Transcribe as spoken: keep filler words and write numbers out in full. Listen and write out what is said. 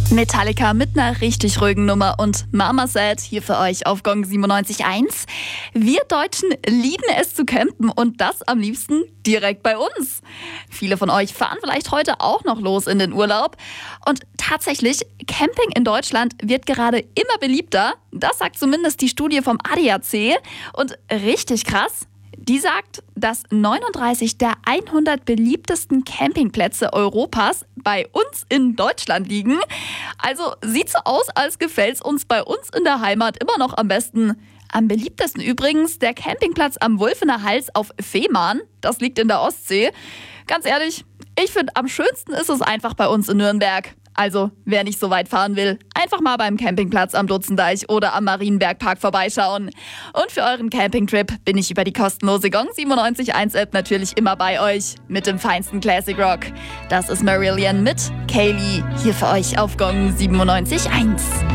Metallica mit einer richtig ruhigen Nummer und Mama Said hier für euch auf Gong siebenundneunzig Komma eins. Wir Deutschen lieben es zu campen und das am liebsten direkt bei uns. Viele von euch fahren vielleicht heute auch noch los in den Urlaub. Und tatsächlich, Camping in Deutschland wird gerade immer beliebter. Das sagt zumindest die Studie vom A D A C. Und richtig krass, die sagt, dass neununddreißig der hundert beliebtesten Campingplätze Europas bei uns in Deutschland liegen. Also sieht so aus, als gefällt es uns bei uns in der Heimat immer noch am besten. Am beliebtesten übrigens der Campingplatz am Wulfener Hals auf Fehmarn. Das liegt in der Ostsee. Ganz ehrlich, ich finde, am schönsten ist es einfach bei uns in Nürnberg. Also, wer nicht so weit fahren will, einfach mal beim Campingplatz am Dutzendeich oder am Marienbergpark vorbeischauen. Und für euren Campingtrip bin ich über die kostenlose Gong siebenundneunzig Komma eins App natürlich immer bei euch mit dem feinsten Classic Rock. Das ist Marillion mit Kaylee hier für euch auf Gong siebenundneunzig Komma eins.